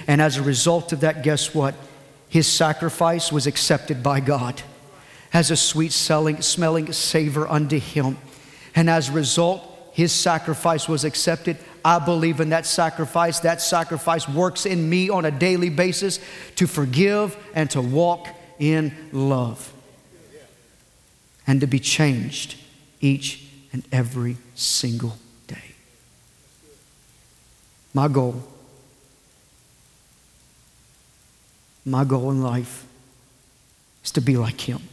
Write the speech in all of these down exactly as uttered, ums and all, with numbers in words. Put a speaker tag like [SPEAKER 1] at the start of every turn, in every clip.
[SPEAKER 1] And as a result of that, guess what? His sacrifice was accepted by God as a sweet smelling savor unto Him. And as a result, His sacrifice was accepted. I believe in that sacrifice. That sacrifice works in me on a daily basis to forgive and to walk in love and to be changed each and every single day. My goal, my goal in life is to be like Him.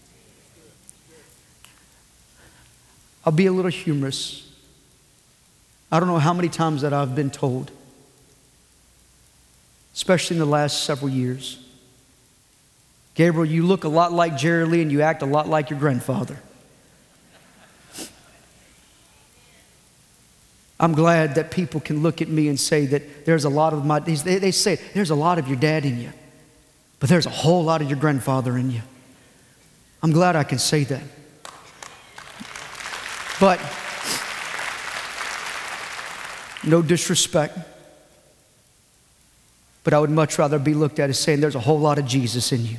[SPEAKER 1] I'll be a little humorous. I don't know how many times that I've been told, especially in the last several years, Gabriel, you look a lot like Jerry Lee and you act a lot like your grandfather. I'm glad that people can look at me and say that there's a lot of my, they, they say, there's a lot of your dad in you, but there's a whole lot of your grandfather in you. I'm glad I can say that. But no disrespect, but I would much rather be looked at as saying there's a whole lot of Jesus in you.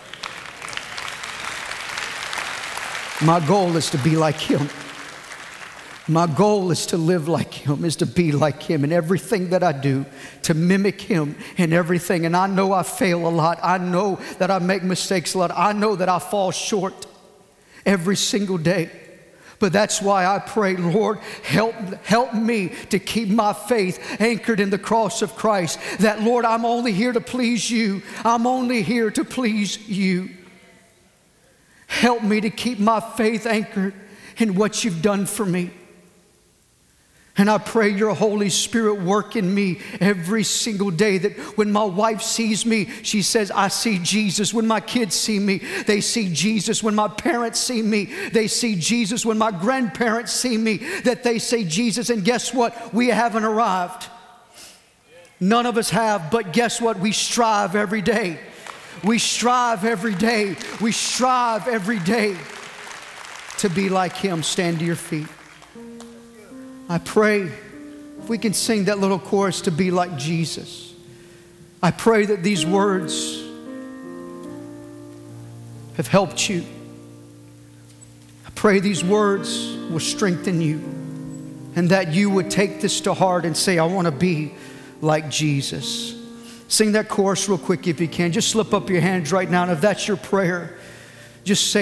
[SPEAKER 1] My goal is to be like Him. My goal is to live like Him, is to be like Him in everything that I do, to mimic Him in everything. And I know I fail a lot. I know that I make mistakes a lot. I know that I fall short every single day. But that's why I pray, Lord, help, help me to keep my faith anchored in the cross of Christ. That, Lord, I'm only here to please You. I'm only here to please You. Help me to keep my faith anchored in what You've done for me. And I pray Your Holy Spirit work in me every single day, that when my wife sees me, she says, I see Jesus. When my kids see me, they see Jesus. When my parents see me, they see Jesus. When my grandparents see me, that they say Jesus. And guess what? We haven't arrived. None of us have, but guess what? We strive every day. We strive every day. We strive every day to be like Him. Stand to your feet. I pray if we can sing that little chorus, to be like Jesus. I pray that these words have helped you. I pray these words will strengthen you, and that you would take this to heart and say, I want to be like Jesus. Sing that chorus real quick if you can. Just slip up your hands right now, and if that's your prayer, just say